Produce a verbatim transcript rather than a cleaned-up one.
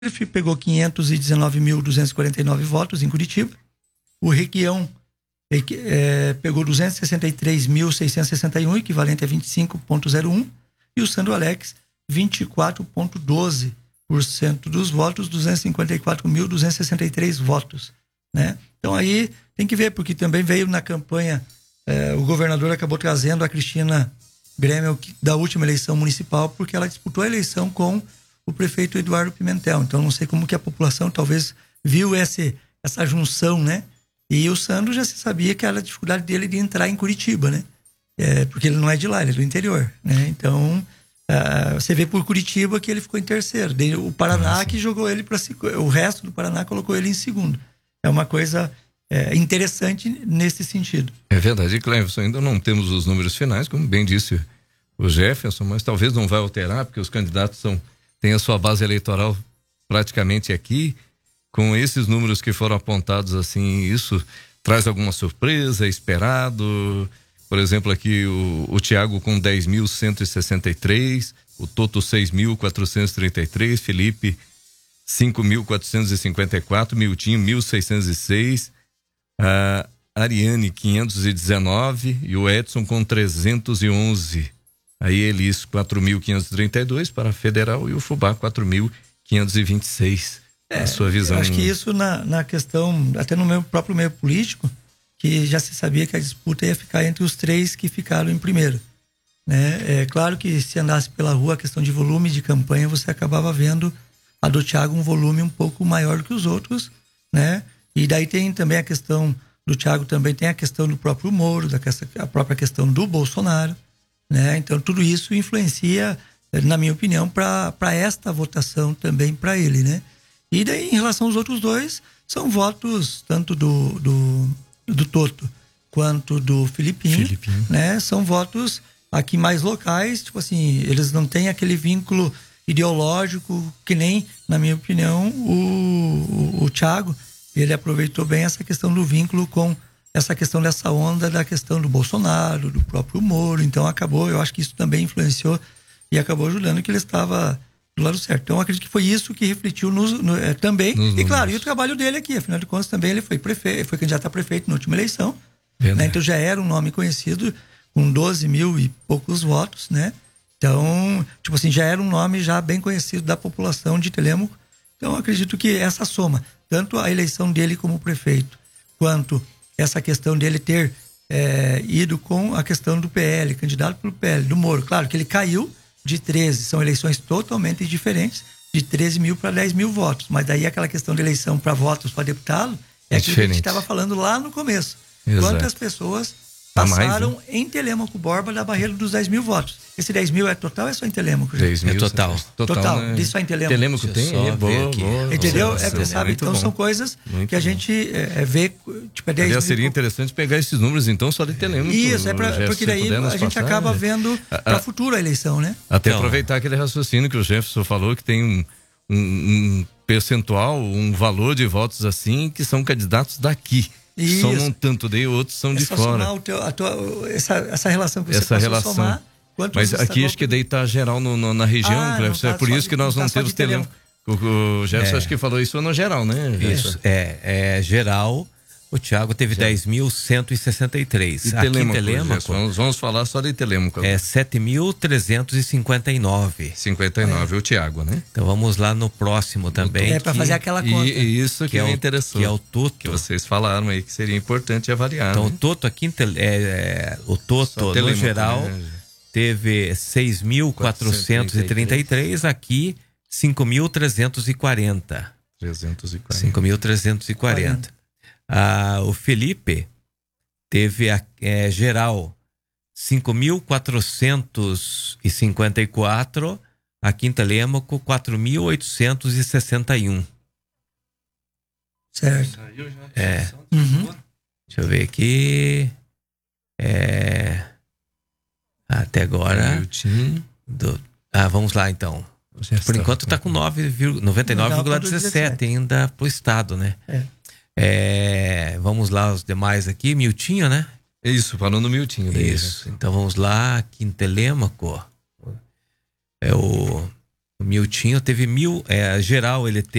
pegou quinhentos e dezenove mil duzentos e quarenta e nove votos em Curitiba. O Requião é, pegou duzentos e sessenta e três mil seiscentos e sessenta e um, equivalente a vinte e cinco vírgula zero um. E o Sandro Alex, vinte e quatro vírgula doze por cento dos votos, duzentos e cinquenta e quatro mil duzentos e sessenta e três votos, né? Então aí tem que ver, porque também veio na campanha, eh, o governador acabou trazendo a Cristina Grêmio da última eleição municipal, porque ela disputou a eleição com o prefeito Eduardo Pimentel. Então não sei como que a população talvez viu esse, essa junção, né? E o Sandro já se sabia que era a dificuldade dele de entrar em Curitiba, né? É, porque ele não é de lá, ele é do interior, né? Então Uh, você vê por Curitiba que ele ficou em terceiro. O Paraná ah, que jogou ele para o resto do Paraná colocou ele em segundo. É uma coisa é, interessante nesse sentido. É verdade, Cleverson, ainda não temos os números finais, como bem disse o Jefferson, mas talvez não vai alterar, porque os candidatos são, têm a sua base eleitoral praticamente aqui. Com esses números que foram apontados, assim, isso traz alguma surpresa, esperado? Por exemplo, aqui o, o Thiago com dez mil cento e sessenta e três, o Toto seis mil quatrocentos e trinta e três, Felipe cinco mil quatrocentos e cinquenta e quatro, Miltinho mil seiscentos e seis, a Ariane quinhentos e dezenove e o Edson com trezentos e onze. Aí Elis quatro mil quinhentos e trinta e dois para a Federal e o Fubá quatro mil quinhentos e vinte e seis. É, a sua visão. Eu acho que isso na, na questão, até no meu próprio meio político, que já se sabia que a disputa ia ficar entre os três que ficaram em primeiro, né? É claro que se andasse pela rua, a questão de volume de campanha, você acabava vendo a do Thiago um volume um pouco maior do que os outros, né? E daí tem também a questão do Thiago, também tem a questão do próprio Moro, da, a própria questão do Bolsonaro, né? Então tudo isso influencia, na minha opinião, para esta votação também para ele, né? E daí em relação aos outros dois, são votos tanto do... do do Toto quanto do Filipinho, Filipinho, né? São votos aqui mais locais, tipo assim, eles não têm aquele vínculo ideológico que nem, na minha opinião, o, o, o Thiago, ele aproveitou bem essa questão do vínculo com essa questão dessa onda da questão do Bolsonaro, do próprio Moro. Então acabou, eu acho que isso também influenciou e acabou ajudando que ele estava do lado certo. Então eu acredito que foi isso que refletiu nos, no, é, também. Nos e claro, números. E o trabalho dele aqui, afinal de contas também ele foi prefeito, foi candidato a prefeito na última eleição, né? Então já era um nome conhecido, com doze mil e poucos votos, né? Então, tipo assim, já era um nome já bem conhecido da população de Telêmaco. Então eu acredito que essa soma, tanto a eleição dele como prefeito, quanto essa questão dele ter é, ido com a questão do P L, candidato pelo P L, do Moro. Claro que ele caiu de treze, são eleições totalmente diferentes, de treze mil para dez mil votos, mas daí aquela questão de eleição para votos para deputado é, é aquilo que a gente estava falando lá no começo. Exato. Quantas pessoas passaram mais, em Telêmaco Borba da barreira dos dez mil votos. Esse dez mil é total ou é só em Telêmaco? dez mil é total. Total, total né? Diz só em Telêmaco. Telêmaco tem, é boa, boa. Entendeu? Nossa, é, sabe? Então bom. São coisas muito que a gente é, vê, tipo, é dez Aliás, mil. seria interessante pegar esses números então só de Telêmaco. Isso, é pra, porque daí a gente passar, acaba vendo para a futura eleição, né? Até então, aproveitar aquele raciocínio que o Jefferson falou, que tem um, um, um percentual, um valor de votos assim, que são candidatos daqui. Isso. Somam tanto daí, outros são é de só fora. Somar o teu, a tua, essa, essa relação que você essa relação. Somar, mas aqui acho que daí tá geral no, no, na região, ah, Cleverson. Tá é por isso que nós não, não tá temos Telêmaco. O, o Jefferson é. acho que falou isso no geral, né? Isso, é, é geral. O Thiago teve dez mil cento e sessenta e três. E aqui Telêmaco, em Telêmaco vamos, vamos falar só de Telêmaco. É sete mil trezentos e cinquenta e nove. cinquenta e nove, é. O Thiago, né? Então vamos lá no próximo também. É para fazer aquela conta. E, e isso que, que é me interessou. Que é o Toto. Que vocês falaram aí que seria importante avaliar. Então né? o Toto aqui em Tele, é, é, o Toto no geral né? teve seis mil quatrocentos e trinta e três, aqui cinco mil trezentos e quarenta. trezentos e quarenta. cinco mil trezentos e quarenta. Ah, o Felipe teve a, é, geral cinco mil quatrocentos e cinquenta e quatro, aqui em Telêmaco quatro mil oitocentos e sessenta e um. Certo. É. Uhum. Deixa eu ver aqui. É, até agora. Do, ah, vamos lá então. Por enquanto está com noventa e nove vírgula dezessete ainda pro estado, né? É. É, vamos lá, os demais aqui, Miltinho, né? Isso, falando no Miltinho. Daí, Isso, né? Então vamos lá, aqui em Telêmaco, é o, O Miltinho teve mil, é, geral ele